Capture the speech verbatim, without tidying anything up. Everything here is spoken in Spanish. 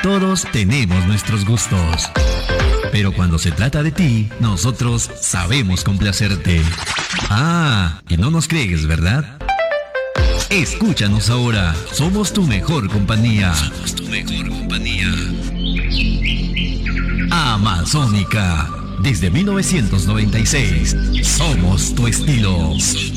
Todos tenemos nuestros gustos. Pero cuando se trata de ti, nosotros sabemos complacerte. Ah, y no nos crees, ¿verdad? Escúchanos ahora. Somos tu mejor compañía. Somos tu mejor compañía. Amazónica. Desde mil novecientos noventa y seis. Somos tu estilo.